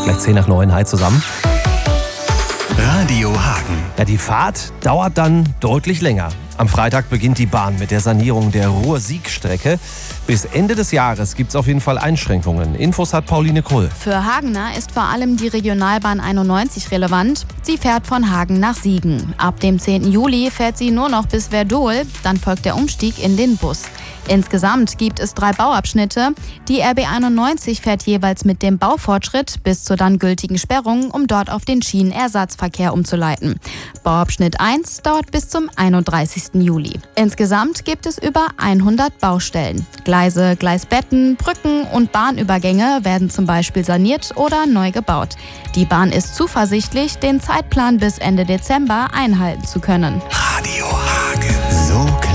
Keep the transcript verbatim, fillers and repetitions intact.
Gleich zehn nach neun. Hi zusammen. Radio Hagen. Ja, die Fahrt dauert dann deutlich länger. Am Freitag beginnt die Bahn mit der Sanierung der Ruhr-Sieg-Strecke. Bis Ende des Jahres gibt es auf jeden Fall Einschränkungen. Infos hat Pauline Krull. Für Hagener ist vor allem die Regionalbahn einundneunzig relevant. Sie fährt von Hagen nach Siegen. Ab dem zehnten Juli fährt sie nur noch bis Werdohl. Dann folgt der Umstieg in den Bus. Insgesamt gibt es drei Bauabschnitte. Die R B einundneunzig fährt jeweils mit dem Baufortschritt bis zur dann gültigen Sperrung, um dort auf den Schienenersatzverkehr umzuleiten. Bauabschnitt eins dauert bis zum einunddreißigsten Juli. Insgesamt gibt es über hundert Baustellen. Gleise, Gleisbetten, Brücken und Bahnübergänge werden zum Beispiel saniert oder neu gebaut. Die Bahn ist zuversichtlich, den Zeitplan bis Ende Dezember einhalten zu können. Radio